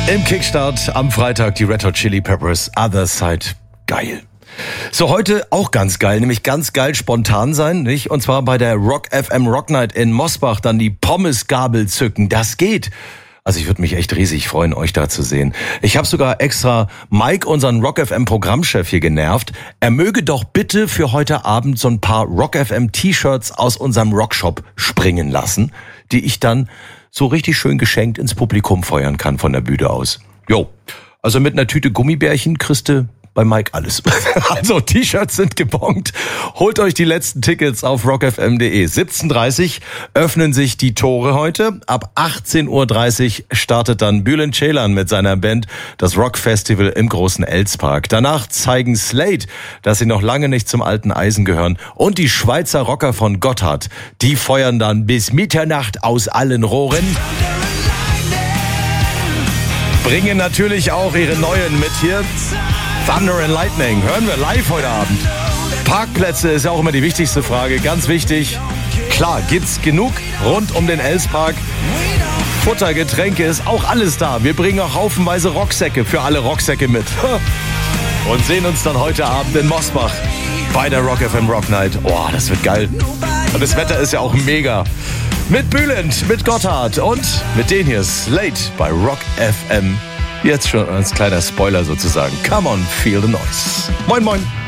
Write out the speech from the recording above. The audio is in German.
Im Kickstart am Freitag die Red Hot Chili Peppers, Other Side. Geil. So, heute auch ganz geil, nämlich ganz geil spontan sein, nicht? Und zwar bei der Rock FM Rock Night in Mosbach dann die Pommesgabel zücken. Das geht. Also ich würde mich echt riesig freuen, euch da zu sehen. Ich habe sogar extra Mike, unseren Rock FM Programmchef, hier genervt. Er möge doch bitte für heute Abend so ein paar Rock FM T-Shirts aus unserem Rockshop springen lassen, die ich dann so richtig schön geschenkt ins Publikum feuern kann von der Bühne aus. Jo, also mit einer Tüte Gummibärchen kriegst du bei Mike alles. Also T-Shirts sind gebongt. Holt euch die letzten Tickets auf rockfm.de. 17:30 öffnen sich die Tore heute. Ab 18:30 startet dann Bülent Ceylan mit seiner Band das Rock Festival im großen Elspark. Danach zeigen Slade, dass sie noch lange nicht zum alten Eisen gehören. Und die Schweizer Rocker von Gotthard, die feuern dann bis Mitternacht aus allen Rohren. Bringen natürlich auch ihre neuen mit hier. Thunder and Lightning hören wir live heute Abend. Parkplätze ist ja auch immer die wichtigste Frage, ganz wichtig. Klar, gibt's genug rund um den Elspark. Futter, Getränke ist auch alles da. Wir bringen auch haufenweise Rocksäcke für alle Rocksäcke mit. Und sehen uns dann heute Abend in Mosbach bei der Rock FM Rock Night. Oh, das wird geil. Und das Wetter ist ja auch mega. Mit Bülent, mit Gotthard und mit denen hier Slade bei Rock FM. Jetzt schon als kleiner Spoiler sozusagen. Come on, feel the noise. Moin, moin.